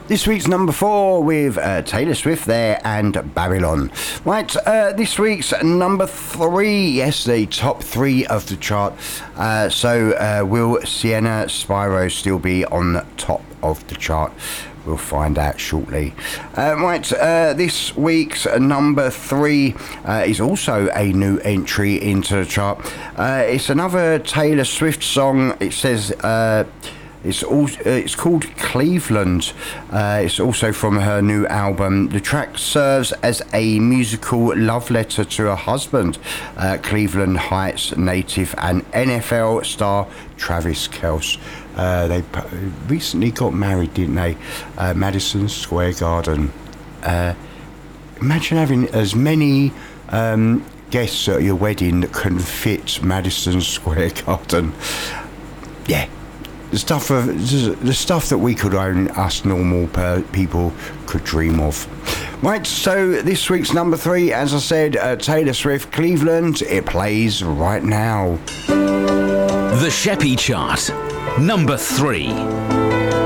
This week's number 4 with Taylor Swift there and Babylon. Right, this week's number 3, yes, the top 3 of the chart. Will Sienna Spyro still be on the top of the chart? We'll find out shortly. This week's number 3 is also a new entry into the chart. It's another Taylor Swift song. It says... It's called Cleveland. It's also from her new album. The track serves as a musical love letter to her husband, Cleveland Heights native and NFL star Travis Kelce. They recently got married, didn't they? Madison Square Garden. Imagine having as many guests at your wedding that can fit Madison Square Garden. Yeah. The stuff that we could own, us normal people could dream of. Right, so this week's number 3, as I said, Taylor Swift, Cleveland. It plays right now. The Sheppy Chart, number 3.